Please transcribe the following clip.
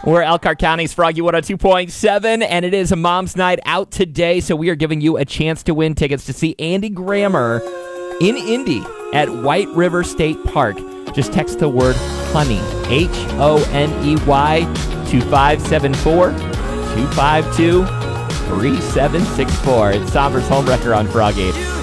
We're Elkhart County's Froggy 102.7, and it is a mom's night out today, so we are giving you a chance to win tickets to see Andy Grammer in Indy at White River State Park. Just text the word HONEY, HONEY, to 574-252-3764. It's Somber's Home Wrecker on Froggy.